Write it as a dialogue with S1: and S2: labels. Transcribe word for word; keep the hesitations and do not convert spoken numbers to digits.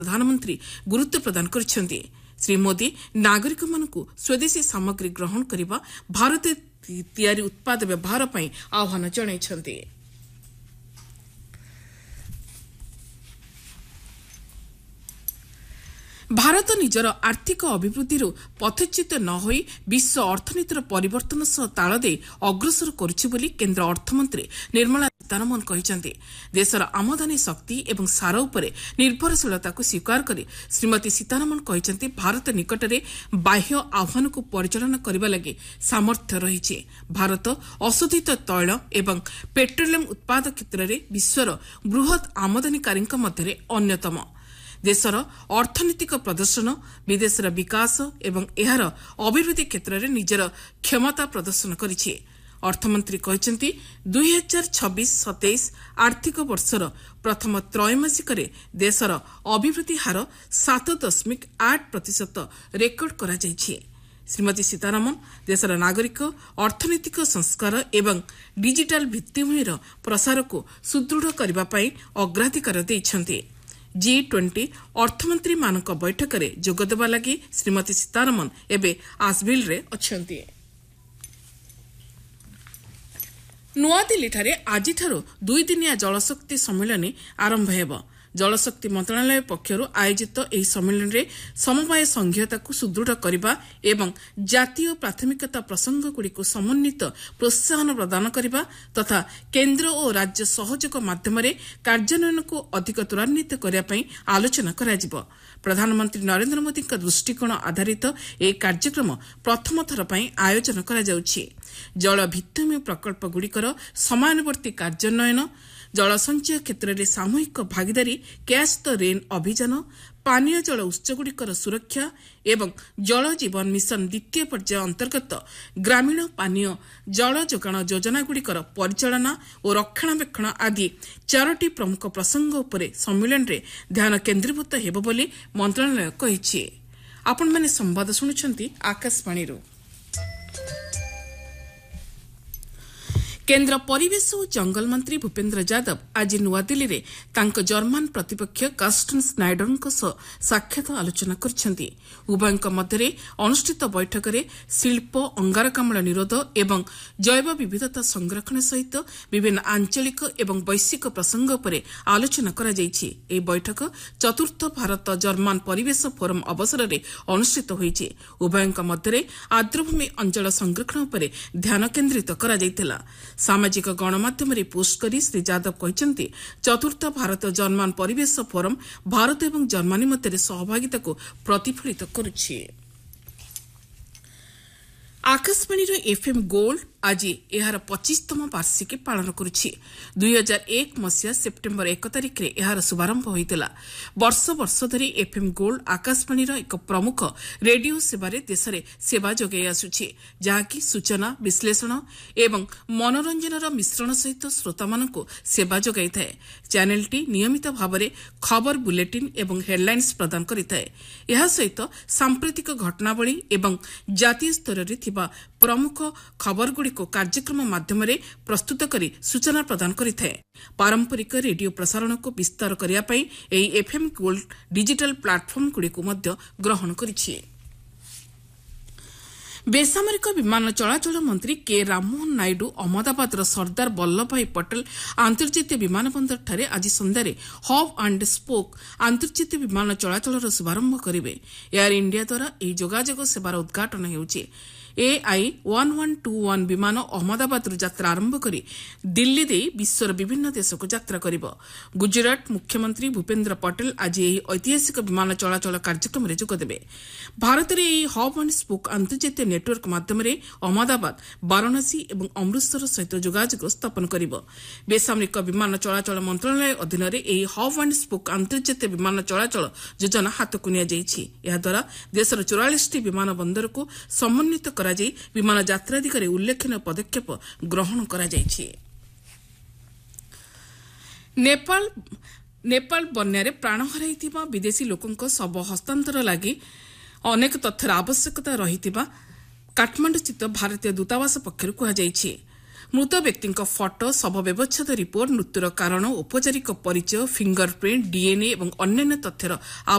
S1: प्रधानमंत्री गुरुत्व प्रदान करिसेंति। श्री मोदी नागरिक मानकु स्वदेशी सामग्री ग्रहण करिबा भारत तैयारी उत्पाद व्यवहार पई आह्वान जणाइछंति। भारत निजर आर्थिक अभिवृद्धि पथच्युत न होई विश्व अर्थनीतिर परिवर्तन सह ताल दे अग्रसर करुछि बोली केन्द्र अर्थमंत्री निर्मला सीतारमण कहिसेंति। देशर आमदानी शक्ति एवं सार उपरे निर्भरशीलता को स्वीकार करी श्रीमती सीतारमण कहिसेंति भारत निकटरे बाह्य आह्वान को परिचालन करबा लागि सामर्थ्य रहिछि। भारत अशोधित तैल एवं पेट्रोलियम उत्पाद क्षेत्र में विश्वर बृहत आमदानीकारी मध्य अन्यतम। देशर अर्थनैतिक प्रदर्शन विदेशर विकास एवं एहार अभिवृद्धि क्षेत्र में निजर क्षमता प्रदर्शन करिछि। अर्थमंत्री कहिसेंति दुई हजार छब्बीस सतैश आर्थिक वर्षर प्रथम त्रैमासिक देशर अभिवृद्धि हार सात दशमिक आठ प्रतिशत रेकर्ड करा जाइछि। श्रीमती सीतारमण देशर नागरिक अर्थनैतिक संस्कार एवं डिजिटल भित्तिभूमिर प्रसार को सुदृढ़ करबा पई अग्राधिकार दैछंती। जी ट्वेंटी अर्थमंत्री मानक बैठक में जोगदेवा लगी श्रीमती सीतारमण एबे आसविल रे अछंती। नुआदिल्ली आज दुई दिनिया जलशक्ति सम्मेलन आरंभ हेब। जलशक्ति मंत्रालय पक्षर आयोजित ଏହି ସମ୍ମିଳନୀରେ ସମବାୟ ସଂଘୀୟତାକୁ ସୁଦୃଢ଼ କରିବା ଏବଂ ଜାତୀୟ ପ୍ରାଥମିକତା ପ୍ରସଙ୍ଗଗୁଡ଼ିକୁ ସମନ୍ୱିତ ପ୍ରୋତ୍ସାହନ ପ୍ରଦାନ କରିବା ତଥା କେନ୍ଦ୍ର ଓ ରାଜ୍ୟ ସହଯୋଗ ମାଧ୍ୟମରେ କାର୍ଯ୍ୟାନ୍ୱୟନକୁ ଅଧିକ ତ୍ୱରାନ୍ୱିତ କରିବା ପାଇଁ ଆଲୋଚନା କରାଯିବ। ପ୍ରଧାନମନ୍ତ୍ରୀ ନରେନ୍ଦ୍ର ମୋଦିଙ୍କ ଦୃଷ୍ଟିକୋଣ ଆଧାରିତ ଏହି କାର୍ଯ୍ୟକ୍ରମ ପ୍ରଥମ ଥର ପାଇଁ ଆୟୋଜନ କରାଯାଉଛି। ଜଳ ଭିତ୍ତିଭୂମି ପ୍ରକଳ୍ପଗୁଡ଼ିକର ସମୟାନୁବର୍ତ୍ତୀ କାର୍ଯ୍ୟାନ୍ୱୟନ, जल संचय क्षेत्र में सामूहिक भागीदारी, कैच द रेन अभियान, पानीय जल उत्सगुड़िकर सुरक्षा एवं जल जीवन मिशन द्वितीय पर्याय अंतर्गत ग्रामीण पानीय जल जोगाण योजनागुड़िकर परिचालना और रक्षणाबेक्षण आदि चारोटी प्रमुख प्रसंग उपरे सम्मेलन में ध्यान केन्द्रीभूत हेब बोली मंत्रालय कहिछि। आपण माने संवाद शुणुछंती आकाशवाणी। केन्द्र परिवेश और जंगल मंत्री भूपेन्द्र यादव आज नुआदिल्ली रे तांक जर्मान प्रतिपक्ष कार्स्टन स्नाइडर साक्षात आलोचना करछंती। उभयଙ୍କ ମଧ୍ୟରେ ଅନୁଷ୍ଠିତ ବୈଠକରେ ଶିଳ୍ପ, ଅଙ୍ଗାରକାମ୍ଳ ନିରୋଧ ଏବଂ ଜୈବ ବିବିଧତା ସଂରକ୍ଷଣ ସହିତ ବିଭିନ୍ନ ଆଞ୍ଚଳିକ ଏବଂ ବୈଶ୍ୱିକ ପ୍ରସଙ୍ଗ ଉପରେ ଆଲୋଚନା କରାଯାଇଛି। ଏହି ବୈଠକ ଚତୁର୍ଥ ଭାରତ ଜର୍ମାନ ପରିବେଶ ଫୋରମ ଅବସରରେ ଅନୁଷ୍ଠିତ ହୋଇଛି। ଉଭୟଙ୍କ ମଧ୍ୟରେ ଆର୍ଦ୍ରଭୂମି ଅଞ୍ଚଳ ସଂରକ୍ଷଣ ଉପରେ ଧ୍ୟାନ କେନ୍ଦ୍ରିତ କରାଯାଇଥିଲା। सामाजिक गणमाध्यम पोस्ट करी श्री यादव कहते चतुर्थ भारत जर्मान परिवेश फोरम भारत और जर्मनी मध्य सहभागिता को प्रतिफलित करुछि। आकाशवाणी एफएम गोल्ड आज यार पच्चीसतम वार्षिकी पालन करुछि। दुई हजार एक मसीहा सेप्टेम्बर एक तारिख में यार शुभारंभ होइतिला। वर्ष वर्ष धरी एफएम गोल्ड आकाशवाणी एक प्रमुख रेडियो सेवारे देश में सेवा जोगाई आसुछि, जहाँकि सूचना विश्लेषण एवं मनोरंजन मिश्रण सहित श्रोता मानकु सेवा जोगाई थाए। चैनलटी नियमित भाव में खबर बुलेटिन एवं हेडलाइंस प्रदान करिथाए। यह सहित सांप्रतिक घटनावली एवं जातीय स्तर में थिबा प्रमुख खबरगुड़ी को कार्यक्रम माध्यम प्रस्तुत करी सूचना प्रदान करिथाए। पारंपरिक रेडियो प्रसारण को विस्तार करिया पई एई FM gold digital platform Gudi को मध्य ग्रहण करिछि। बेसामरिक विमान चलाचल मंत्री के राममोहन नायडू अहमदाबाद सरदार वल्लभ भाई पटेल अंतर्जातीय विमानबंदर ठारे आज संध्यारे हब एंड स्पोक अंतर्जातीय विमान चलाचल शुभारंभ करेंगे। एयर इंडिया द्वारा यह जोगाजोग सेवार उद्घाटन होउछि। AI one one two one विमान अहमदाबाद यात्रा आरंभ करी दिल्ली दे विश्वर विभिन्न देश को यात्रा करिबो। गुजरात मुख्यमंत्री भूपेन्द्र पटेल आज यह ऐतिहासिक विमान चलाचल कार्यक्रम में जोगदेबे। भारत में यह हब एंड स्पोक अंतर्जातीय नेटवर्क माध्यम अहमदाबाद, वाराणसी और अमृतसर सहित जोगाजोग स्थापन करिबो। बेसामरिक विमान चलाचल मंत्रालय अधीन यह हब एंड स्पोक अंतर्जातीय विमान चलाचल योजना हाथ को नियाଯାଇଛି। याद्वारा देशर चौरालीस विमान बंदर को समन्वित कराଯାଇ विमान यात्रा दिगरे उल्लेखनीय पदक्षेप ग्रहण कराଯାଇଛି। नेपाल नेपाल बन्यारे प्राण हराइथिबा विदेशी लोकंक शव हस्तांतर लागि अनेक तथ्यर आवश्यकता रहिथिबा काठमांडू स्थित भारतीय दूतावास पक्षरु कुहाଯାଇଛି। मृत व्यक्ति फटो, शव व्यवच्छेद रिपोर्ट, मृत्युर कारण, औपचारिक परिचय, फिंगरप्रिंट, डीएनए और अन्य तथ्यर